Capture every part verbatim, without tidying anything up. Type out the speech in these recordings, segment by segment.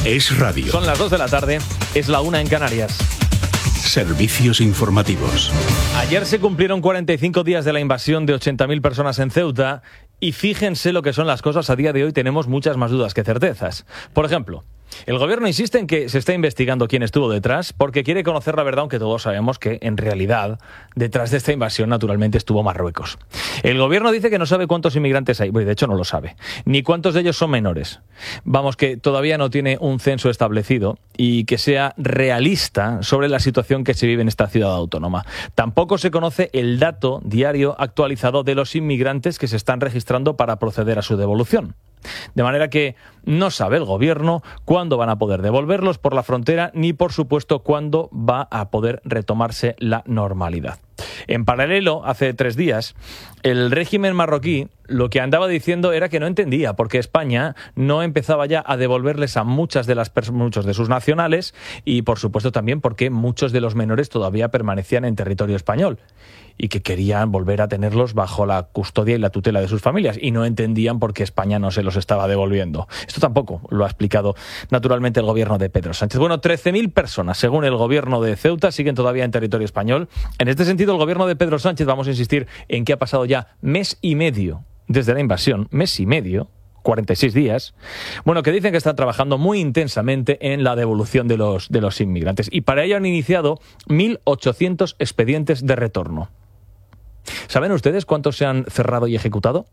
Es radio. Son las dos de la tarde, es la una en Canarias. Servicios informativos. Ayer se cumplieron cuarenta y cinco días de la invasión de ochenta mil personas en Ceuta y fíjense lo que son las cosas. A día de hoy tenemos muchas más dudas que certezas. Por ejemplo, el gobierno insiste en que se está investigando quién estuvo detrás porque quiere conocer la verdad, aunque todos sabemos que, en realidad, detrás de esta invasión, naturalmente, estuvo Marruecos. El gobierno dice que no sabe cuántos inmigrantes hay. Bueno, de hecho, no lo sabe. Ni cuántos de ellos son menores. Vamos, que todavía no tiene un censo establecido y que sea realista sobre la situación que se vive en esta ciudad autónoma. Tampoco se conoce el dato diario actualizado de los inmigrantes que se están registrando para proceder a su devolución. De manera que no sabe el gobierno cuándo van a poder devolverlos por la frontera ni, por supuesto, cuándo va a poder retomarse la normalidad. En paralelo, hace tres días, el régimen marroquí lo que andaba diciendo era que no entendía por qué España no empezaba ya a devolverles a muchas de las pers- muchos de sus nacionales y, por supuesto, también porque muchos de los menores todavía permanecían en territorio español y que querían volver a tenerlos bajo la custodia y la tutela de sus familias y no entendían por qué España no se los estaba devolviendo. Esto tampoco lo ha explicado naturalmente el gobierno de Pedro Sánchez. Bueno, trece mil personas, según el gobierno de Ceuta, siguen todavía en territorio español. En este sentido, el gobierno de Pedro Sánchez, vamos a insistir en que ha pasado ya mes y medio desde la invasión, mes y medio, cuarenta y seis días, bueno, que dicen que están trabajando muy intensamente en la devolución de los, de los inmigrantes. Y para ello han iniciado mil ochocientos expedientes de retorno. ¿Saben ustedes cuántos se han cerrado y ejecutado?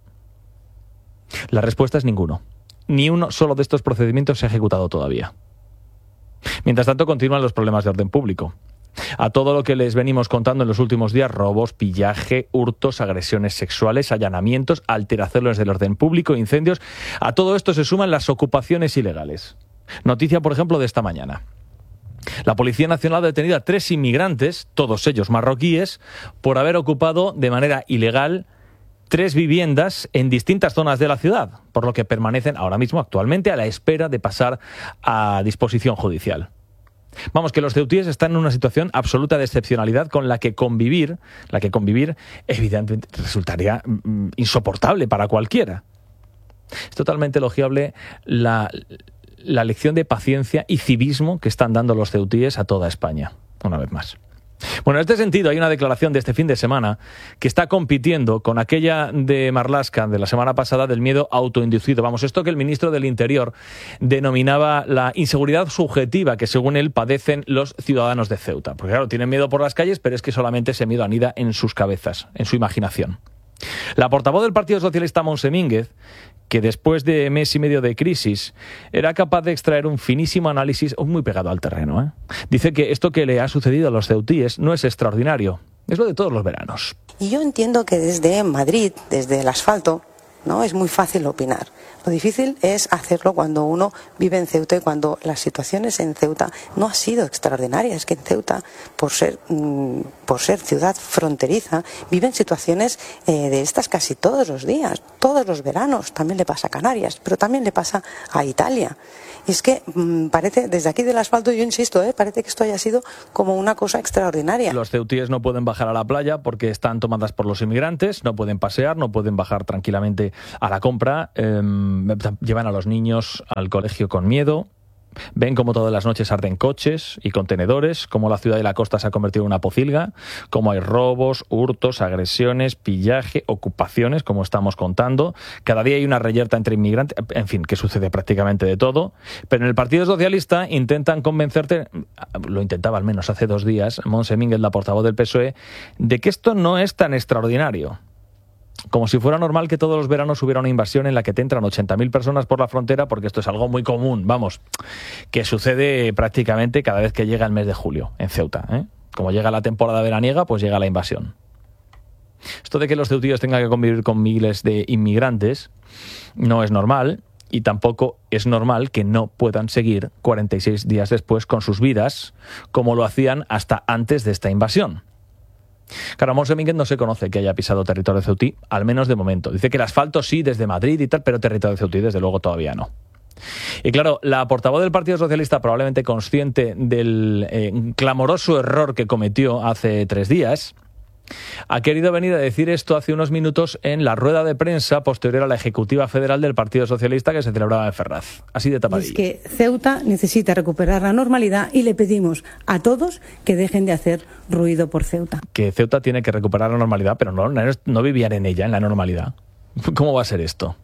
La respuesta es ninguno. Ni uno solo de estos procedimientos se ha ejecutado todavía. Mientras tanto, continúan los problemas de orden público. A todo lo que les venimos contando en los últimos días, robos, pillaje, hurtos, agresiones sexuales, allanamientos, alteraciones del orden público, incendios, a todo esto se suman las ocupaciones ilegales. Noticia, por ejemplo, de esta mañana. La Policía Nacional ha detenido a tres inmigrantes, todos ellos marroquíes, por haber ocupado de manera ilegal tres viviendas en distintas zonas de la ciudad, por lo que permanecen ahora mismo, actualmente, a la espera de pasar a disposición judicial. Vamos, que los ceutíes están en una situación absoluta de excepcionalidad con la que convivir, la que convivir evidentemente resultaría mm, insoportable para cualquiera. Es totalmente elogiable la, la lección de paciencia y civismo que están dando los ceutíes a toda España, una vez más. Bueno, en este sentido hay una declaración de este fin de semana que está compitiendo con aquella de Marlaska de la semana pasada del miedo autoinducido. Vamos, esto que el ministro del Interior denominaba la inseguridad subjetiva que según él padecen los ciudadanos de Ceuta. Porque claro, tienen miedo por las calles, pero es que solamente ese miedo anida en sus cabezas, en su imaginación. La portavoz del Partido Socialista, Montse Mínguez, que después de mes y medio de crisis era capaz de extraer un finísimo análisis muy pegado al terreno, ¿eh? Dice que esto que le ha sucedido a los ceutíes no es extraordinario, es lo de todos los veranos. Y yo entiendo que desde Madrid, desde el asfalto, ¿no?, es muy fácil opinar. Lo difícil es hacerlo cuando uno vive en Ceuta y cuando las situaciones en Ceuta no han sido extraordinarias. Es que en Ceuta, por ser, mmm, por ser ciudad fronteriza, viven situaciones eh, de estas casi todos los días, todos los veranos. También le pasa a Canarias, pero también le pasa a Italia. Y es que mmm, parece, desde aquí del asfalto, yo insisto, ¿eh? parece que esto haya sido como una cosa extraordinaria. Los ceutíes no pueden bajar a la playa porque están tomadas por los inmigrantes, no pueden pasear, no pueden bajar tranquilamente a la compra, eh, llevan a los niños al colegio con miedo. Ven como todas las noches arden coches y contenedores, como la ciudad de la costa se ha convertido en una pocilga, como hay robos, hurtos, agresiones, pillaje, ocupaciones, como estamos contando. Cada día hay una reyerta entre inmigrantes, en fin, que sucede prácticamente de todo. Pero en el Partido Socialista intentan convencerte, lo intentaba al menos hace dos días, Montse Mínguez, la portavoz del P S O E, de que esto no es tan extraordinario. Como si fuera normal que todos los veranos hubiera una invasión en la que te entran ochenta mil personas por la frontera, porque esto es algo muy común, vamos, que sucede prácticamente cada vez que llega el mes de julio en Ceuta, ¿eh? Como llega la temporada veraniega, pues llega la invasión. Esto de que los ceutíes tengan que convivir con miles de inmigrantes no es normal, y tampoco es normal que no puedan seguir cuarenta y seis días después con sus vidas, como lo hacían hasta antes de esta invasión. Claro, Montse Mínguez no se conoce que haya pisado territorio ceutí, al menos de momento. Dice que el asfalto sí, desde Madrid y tal, pero territorio ceutí desde luego todavía no. Y claro, la portavoz del Partido Socialista, probablemente consciente del eh, clamoroso error que cometió hace tres días, Ha querido venir a decir esto hace unos minutos en la rueda de prensa posterior a la ejecutiva federal del Partido Socialista que se celebraba en Ferraz. Así de tapadillo. Es que Ceuta necesita recuperar la normalidad y le pedimos a todos que dejen de hacer ruido por Ceuta. Que Ceuta tiene que recuperar la normalidad, pero no, no vivían en ella, en la normalidad. ¿Cómo va a ser esto?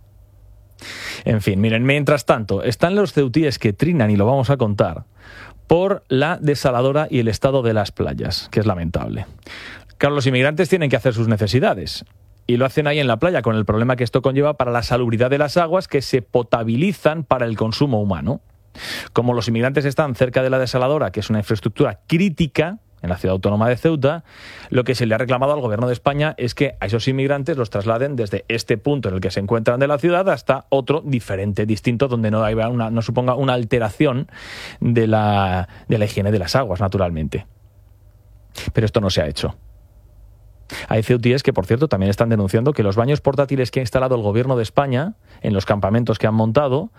En fin, miren, mientras tanto, están los ceutíes que trinan, y lo vamos a contar, por la desaladora y el estado de las playas, que es lamentable. Claro, los inmigrantes tienen que hacer sus necesidades y lo hacen ahí en la playa, con el problema que esto conlleva para la salubridad de las aguas que se potabilizan para el consumo humano. Como los inmigrantes están cerca de la desaladora, que es una infraestructura crítica en la ciudad autónoma de Ceuta, lo que se le ha reclamado al gobierno de España es que a esos inmigrantes los trasladen desde este punto en el que se encuentran de la ciudad hasta otro diferente, distinto, donde no, haya una, no suponga una alteración de la, de la higiene de las aguas, naturalmente. Pero esto no se ha hecho. Hay ceutíes que, por cierto, también están denunciando que los baños portátiles que ha instalado el gobierno de España en los campamentos que han montado,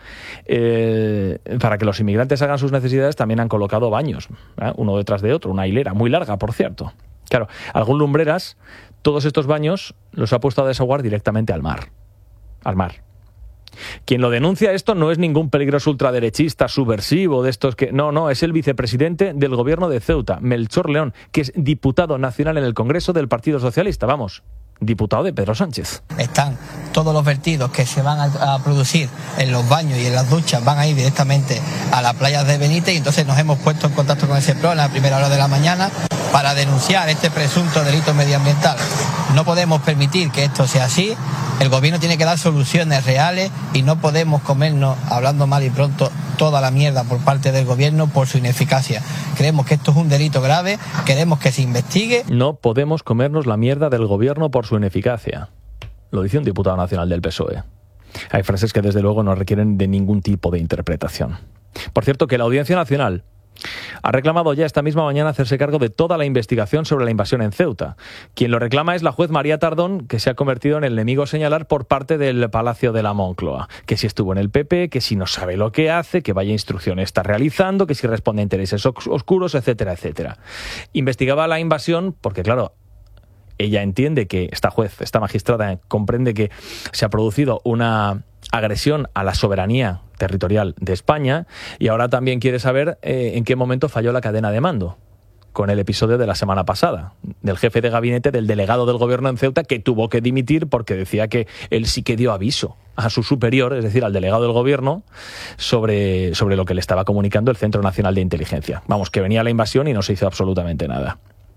eh, para que los inmigrantes hagan sus necesidades, también han colocado baños, ¿eh? Uno detrás de otro, una hilera muy larga, por cierto. Claro, algún lumbreras, todos estos baños los ha puesto a desaguar directamente al mar. Al mar. Quien lo denuncia esto no es ningún peligroso ultraderechista subversivo de estos que... No, no, es el vicepresidente del gobierno de Ceuta, Melchor León, que es diputado nacional en el Congreso del Partido Socialista, vamos, diputado de Pedro Sánchez. Están todos los vertidos que se van a, a producir en los baños y en las duchas, van a ir directamente a las playas de Benítez, y entonces nos hemos puesto en contacto con ese PRO en la primera hora de la mañana para denunciar este presunto delito medioambiental. No podemos permitir que esto sea así. El gobierno tiene que dar soluciones reales y no podemos comernos, hablando mal y pronto, toda la mierda por parte del gobierno por su ineficacia. Creemos que esto es un delito grave, queremos que se investigue. No podemos comernos la mierda del gobierno por su ineficacia. Lo dice un diputado nacional del P S O E. Hay frases que desde luego no requieren de ningún tipo de interpretación. Por cierto, que la Audiencia Nacional ha reclamado ya esta misma mañana hacerse cargo de toda la investigación sobre la invasión en Ceuta. Quien lo reclama es la juez María Tardón, que se ha convertido en el enemigo a señalar por parte del Palacio de la Moncloa. Que si estuvo en el P P, que si no sabe lo que hace, que vaya instrucciones está realizando, que si responde a intereses oscuros, etcétera, etcétera. Investigaba la invasión porque, claro, ella entiende que, esta juez, esta magistrada, comprende que se ha producido una agresión a la soberanía territorial de España, y ahora también quiere saber eh, en qué momento falló la cadena de mando, con el episodio de la semana pasada, del jefe de gabinete del delegado del gobierno en Ceuta, que tuvo que dimitir porque decía que él sí que dio aviso a su superior, es decir, al delegado del gobierno, sobre, sobre lo que le estaba comunicando el Centro Nacional de Inteligencia. Vamos, que venía la invasión y no se hizo absolutamente nada.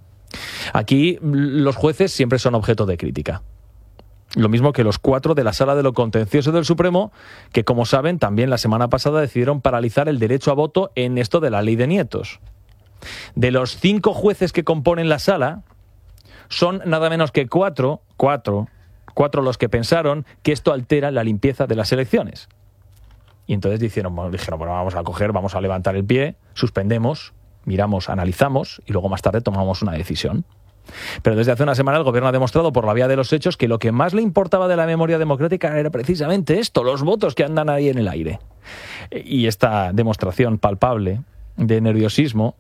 Aquí los jueces siempre son objeto de crítica. Lo mismo que los cuatro de la Sala de lo Contencioso del Supremo, que, como saben, también la semana pasada decidieron paralizar el derecho a voto en esto de la ley de nietos. De los cinco jueces que componen la sala, son nada menos que cuatro, cuatro, cuatro los que pensaron que esto altera la limpieza de las elecciones. Y entonces dijeron, bueno, dijeron, bueno, vamos a coger, vamos a levantar el pie, suspendemos, miramos, analizamos y luego más tarde tomamos una decisión. Pero desde hace una semana el gobierno ha demostrado por la vía de los hechos que lo que más le importaba de la memoria democrática era precisamente esto, los votos que andan ahí en el aire. Y esta demostración palpable de nerviosismo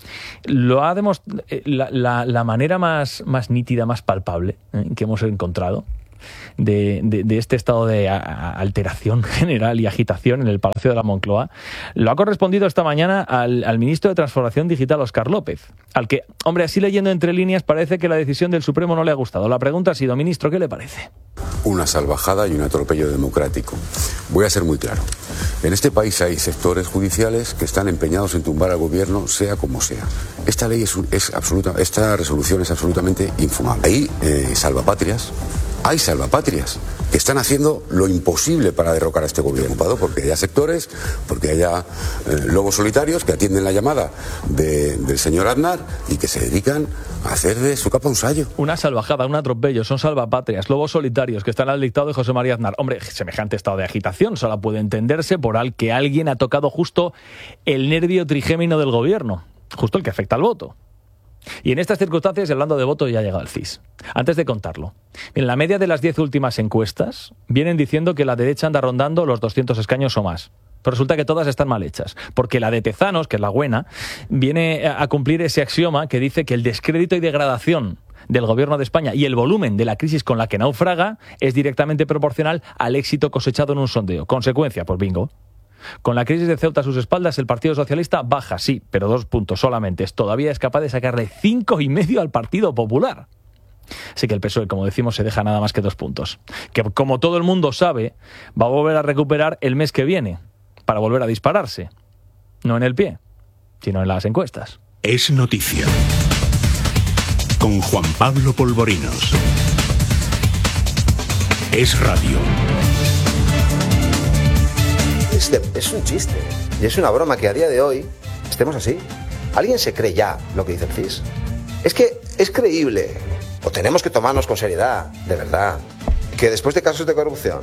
lo ha demostrado la, la, la manera más, más nítida, más palpable, ¿eh?, que hemos encontrado de, de, de este estado de a, a alteración general y agitación en el Palacio de la Moncloa, lo ha correspondido esta mañana al, al ministro de Transformación Digital, Óscar López, al que, hombre, así leyendo entre líneas, parece que la decisión del Supremo no le ha gustado. La pregunta ha sido, ministro, ¿qué le parece? Una salvajada y un atropello democrático. Voy a ser muy claro. En este país hay sectores judiciales que están empeñados en tumbar al gobierno, sea como sea. Esta ley es, es absoluta, esta resolución es absolutamente infumable. Hay eh, salvapatrias, hay salvapatrias que están haciendo lo imposible para derrocar a este gobierno, porque haya sectores, porque haya eh, lobos solitarios que atienden la llamada de, del señor Aznar y que se dedican a hacer de su capa un sayo. Una salvajada, un atropello, son salvapatrias, lobos solitarios que están al dictado de José María Aznar. Hombre, semejante estado de agitación solo puede entenderse por al que alguien ha tocado justo el nervio trigémino del gobierno, justo el que afecta al voto. Y en estas circunstancias, hablando de voto, ya ha llegado el C I S. Antes de contarlo, en la media de las diez últimas encuestas vienen diciendo que la derecha anda rondando los doscientos escaños o más. Pero resulta que todas están mal hechas, porque la de Tezanos, que es la buena, viene a cumplir ese axioma que dice que el descrédito y degradación del gobierno de España y el volumen de la crisis con la que naufraga es directamente proporcional al éxito cosechado en un sondeo. Consecuencia, pues bingo. Con la crisis de Ceuta a sus espaldas, el Partido Socialista baja, sí, pero dos puntos solamente. Todavía es capaz de sacarle cinco y medio al Partido Popular. Así que el P S O E, como decimos, se deja nada más que dos puntos. Que, como todo el mundo sabe, va a volver a recuperar el mes que viene para volver a dispararse. No en el pie, sino en las encuestas. Es noticia. Con Juan Pablo Polvorinos. Es radio. Es, de, es un chiste y es una broma que a día de hoy estemos así. ¿Alguien se cree ya lo que dice el C I S? Es que es creíble, o tenemos que tomarnos con seriedad, de verdad, que después de casos de corrupción,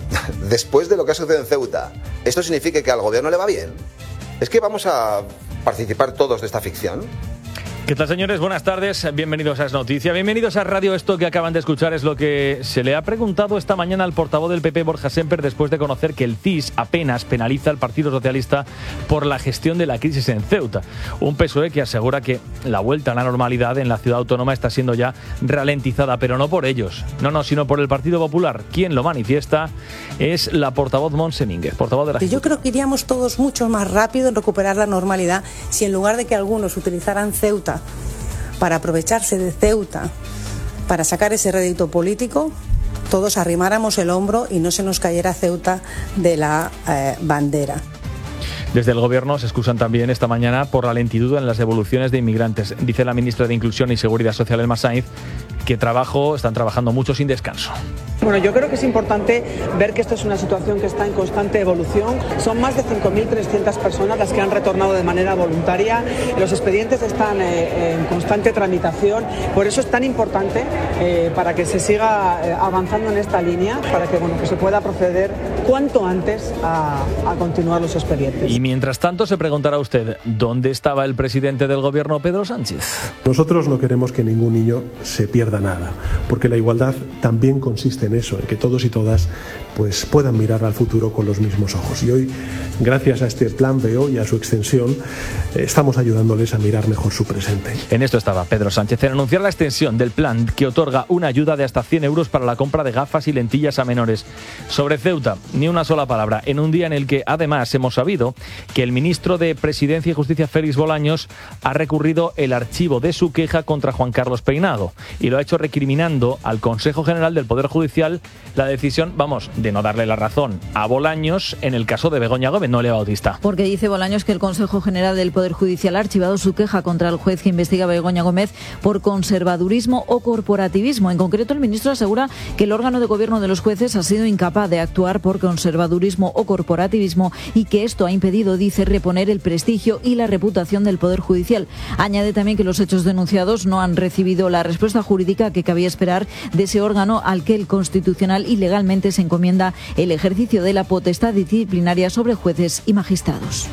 después de lo que ha sucedido en Ceuta, esto significa que al gobierno le va bien. Es que vamos a participar todos de esta ficción. ¿Qué tal, señores? Buenas tardes, bienvenidos a Es Noticia, bienvenidos a Radio. Esto que acaban de escuchar es lo que se le ha preguntado esta mañana al portavoz del P P, Borja Sémper, después de conocer que el C I S apenas penaliza al Partido Socialista por la gestión de la crisis en Ceuta. Un P S O E que asegura que la vuelta a la normalidad en la ciudad autónoma está siendo ya ralentizada, pero no por ellos, no, no, sino por el Partido Popular. Quien lo manifiesta es la portavoz Montse Mínguez, portavoz de la... Yo creo que iríamos todos mucho más rápido en recuperar la normalidad si en lugar de que algunos utilizaran Ceuta para aprovecharse de Ceuta, para sacar ese rédito político, todos arrimáramos el hombro y no se nos cayera Ceuta de la eh, bandera. Desde el Gobierno se excusan también esta mañana por la lentitud en las devoluciones de inmigrantes. Dice la ministra de Inclusión y Seguridad Social, Elma Sainz, que trabajo, están trabajando mucho sin descanso. Bueno, yo creo que es importante ver que esta es una situación que está en constante evolución. Son más de cinco mil trescientas personas las que han retornado de manera voluntaria. Los expedientes están eh, en constante tramitación. Por eso es tan importante eh, para que se siga eh, avanzando en esta línea, para que, bueno, que se pueda proceder cuanto antes a, a continuar los expedientes. Y mientras tanto se preguntará usted, ¿dónde estaba el presidente del Gobierno, Pedro Sánchez? Nosotros no queremos que ningún niño se pierda nada, porque la igualdad también consiste en eso, en que todos y todas pues puedan mirar al futuro con los mismos ojos. Y hoy, gracias a este plan B O y a su extensión, eh, estamos ayudándoles a mirar mejor su presente. En esto estaba Pedro Sánchez, en anunciar la extensión del plan que otorga una ayuda de hasta cien euros para la compra de gafas y lentillas a menores. Sobre Ceuta, ni una sola palabra, en un día en el que además hemos sabido que el ministro de Presidencia y Justicia, Félix Bolaños, ha recurrido el archivo de su queja contra Juan Carlos Peinado y lo ha hecho recriminando al Consejo General del Poder Judicial la decisión, vamos, de no darle la razón a Bolaños en el caso de Begoña Gómez, Noelia Bautista. Porque dice Bolaños que el Consejo General del Poder Judicial ha archivado su queja contra el juez que investiga a Begoña Gómez por conservadurismo o corporativismo. En concreto, el ministro asegura que el órgano de gobierno de los jueces ha sido incapaz de actuar por conservadurismo o corporativismo y que esto ha impedido, dice, reponer el prestigio y la reputación del Poder Judicial. Añade también que los hechos denunciados no han recibido la respuesta jurídica que cabía esperar de ese órgano al que el Constitucional y legalmente se encomienda el ejercicio de la potestad disciplinaria sobre jueces y magistrados.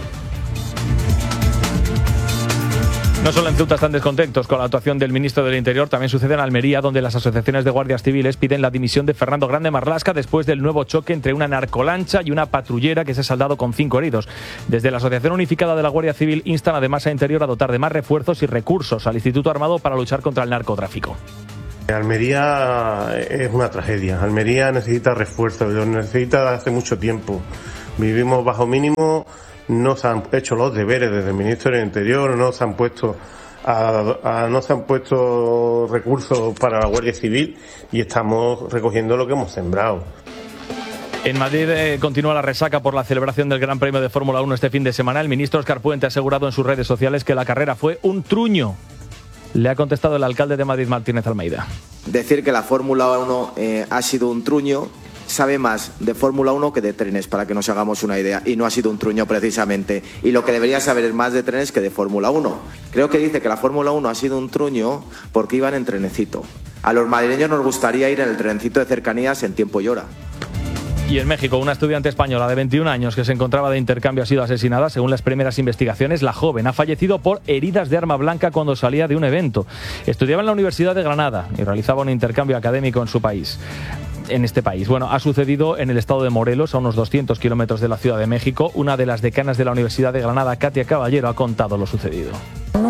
No solo en Ceuta están descontentos con la actuación del ministro del Interior, también sucede en Almería, donde las asociaciones de guardias civiles piden la dimisión de Fernando Grande Marlasca después del nuevo choque entre una narcolancha y una patrullera que se ha saldado con cinco heridos. Desde la Asociación Unificada de la Guardia Civil instan además a Interior a dotar de más refuerzos y recursos al Instituto Armado para luchar contra el narcotráfico. Almería es una tragedia. Almería necesita refuerzos, lo necesita hace mucho tiempo. Vivimos bajo mínimo. No se han hecho los deberes desde el Ministro del Interior, no se han puesto a, a, no se han puesto recursos para la Guardia Civil y estamos recogiendo lo que hemos sembrado. En Madrid eh, continúa la resaca por la celebración del Gran Premio de Fórmula uno este fin de semana. El ministro Óscar Puente ha asegurado en sus redes sociales que la carrera fue un truño. Le ha contestado el alcalde de Madrid, Martínez Almeida. Decir que la Fórmula uno eh, ha sido un truño sabe más de Fórmula uno que de trenes, para que nos hagamos una idea, y no ha sido un truño precisamente, y lo que debería saber es más de trenes que de Fórmula uno. Creo que dice que la Fórmula uno ha sido un truño porque iban en trenecito. A los madrileños nos gustaría ir en el trenecito de cercanías en tiempo y hora. Y en México, una estudiante española de veintiún años que se encontraba de intercambio ha sido asesinada. Según las primeras investigaciones, la joven ha fallecido por heridas de arma blanca cuando salía de un evento. Estudiaba en la Universidad de Granada y realizaba un intercambio académico en su país. En este país. Bueno, ha sucedido en el estado de Morelos, a unos doscientos kilómetros de la Ciudad de México. Una de las decanas de la Universidad de Granada, Katia Caballero, ha contado lo sucedido. En un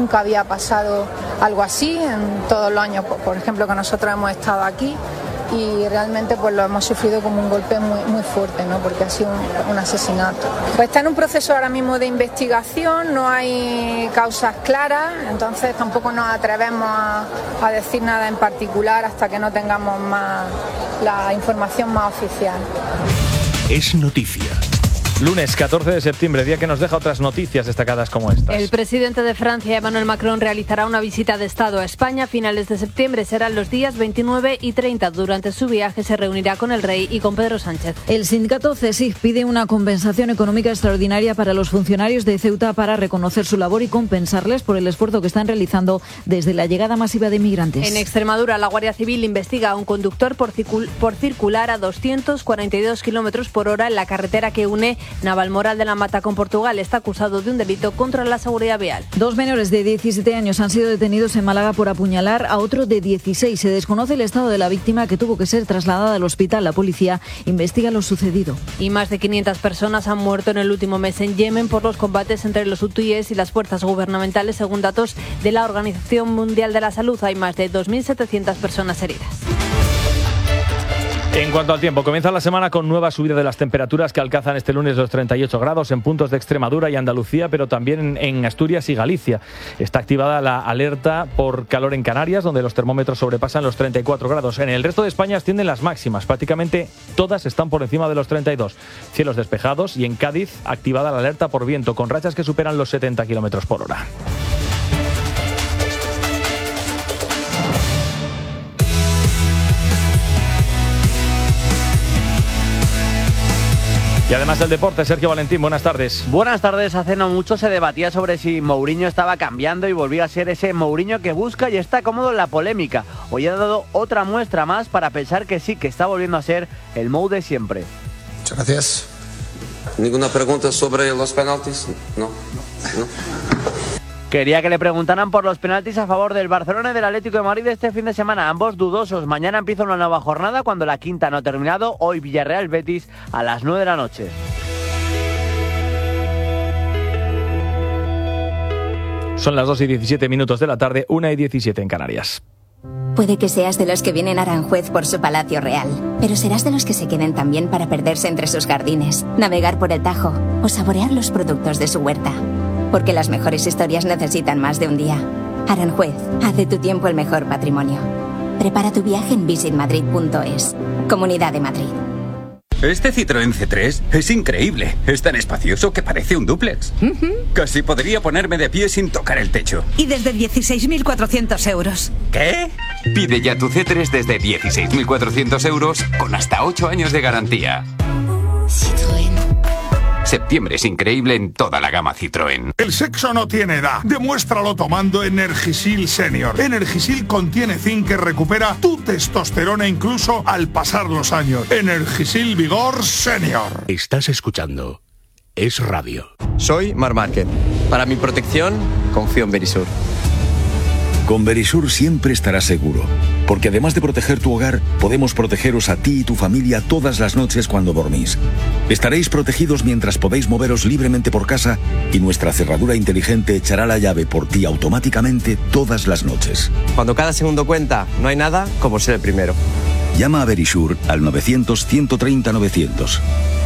nunca había pasado algo así en todos los años, por ejemplo, que nosotros hemos estado aquí. Y realmente pues lo hemos sufrido como un golpe muy, muy fuerte, ¿no? Porque ha sido un, un asesinato. Pues está en un proceso ahora mismo de investigación, no hay causas claras, entonces tampoco nos atrevemos a, a decir nada en particular hasta que no tengamos más la información más oficial. Es noticia. Lunes catorce de septiembre, día que nos deja otras noticias destacadas como estas. El presidente de Francia, Emmanuel Macron, realizará una visita de Estado a España a finales de septiembre. Serán los días veintinueve y treinta. Durante su viaje se reunirá con el rey y con Pedro Sánchez. El sindicato CESIF pide una compensación económica extraordinaria para los funcionarios de Ceuta para reconocer su labor y compensarles por el esfuerzo que están realizando desde la llegada masiva de inmigrantes. En Extremadura, la Guardia Civil investiga a un conductor por, circul- por circular a doscientos cuarenta y dos kilómetros por hora en la carretera que une Navalmoral de la Mata con Portugal. Está acusado de un delito contra la seguridad vial. Dos menores de diecisiete años han sido detenidos en Málaga por apuñalar a otro de dieciséis. Se desconoce el estado de la víctima, que tuvo que ser trasladada al hospital. La policía investiga lo sucedido. Y más de quinientas personas han muerto en el último mes en Yemen por los combates entre los hutíes y las fuerzas gubernamentales, según datos de la Organización Mundial de la Salud. Hay más de dos mil setecientas personas heridas. En cuanto al tiempo, comienza la semana con nueva subida de las temperaturas que alcanzan este lunes los treinta y ocho grados en puntos de Extremadura y Andalucía, pero también en Asturias y Galicia. Está activada la alerta por calor en Canarias, donde los termómetros sobrepasan los treinta y cuatro grados. En el resto de España ascienden las máximas, prácticamente todas están por encima de los treinta y dos. Cielos despejados, y en Cádiz activada la alerta por viento, con rachas que superan los setenta kilómetros por hora. Y además del deporte, Sergio Valentín, buenas tardes. Buenas tardes. Hace no mucho se debatía sobre si Mourinho estaba cambiando y volvía a ser ese Mourinho que busca y está cómodo en la polémica. Hoy ha dado otra muestra más para pensar que sí, que está volviendo a ser el Mou de siempre. Muchas gracias. ¿Ninguna pregunta sobre los penaltis? No. no. Quería que le preguntaran por los penaltis a favor del Barcelona y del Atlético de Madrid este fin de semana. Ambos dudosos. Mañana empieza una nueva jornada cuando la quinta no ha terminado. Hoy Villarreal Betis a las nueve de la noche. Son las dos y diecisiete minutos de la tarde, una y diecisiete en Canarias. Puede que seas de los que vienen a Aranjuez por su palacio real, pero serás de los que se queden también para perderse entre sus jardines, navegar por el Tajo o saborear los productos de su huerta. Porque las mejores historias necesitan más de un día. Aranjuez, haz de tu tiempo el mejor patrimonio. Prepara tu viaje en visit madrid punto es. Comunidad de Madrid. Este Citroën C tres es increíble. Es tan espacioso que parece un dúplex. Uh-huh. Casi podría ponerme de pie sin tocar el techo. Y desde dieciséis mil cuatrocientos euros. ¿Qué? Pide ya tu C tres desde dieciséis mil cuatrocientos euros con hasta ocho años de garantía. Citroën. Septiembre es increíble en toda la gama Citroën. El sexo no tiene edad. Demuéstralo tomando Energisil Senior. Energisil contiene zinc que recupera tu testosterona incluso al pasar los años. Energisil Vigor Senior. Estás escuchando Es Radio. Soy Mar Márquez. Para mi protección, confío en Verisur. Con Verisur siempre estarás seguro, porque además de proteger tu hogar, podemos protegeros a ti y tu familia todas las noches cuando dormís. Estaréis protegidos mientras podéis moveros libremente por casa y nuestra cerradura inteligente echará la llave por ti automáticamente todas las noches. Cuando cada segundo cuenta, no hay nada como ser el primero. Llama a Verisur al novecientos, ciento treinta, novecientos.